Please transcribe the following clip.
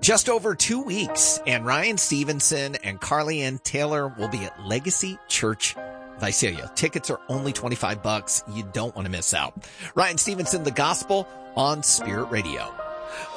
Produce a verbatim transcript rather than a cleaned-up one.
Just over two weeks, and Ryan Stevenson and Carly Ann Taylor will be at Legacy Church Visalia. Tickets are only twenty-five bucks. You don't want to miss out. Ryan Stevenson, The Gospel on Spirit Radio.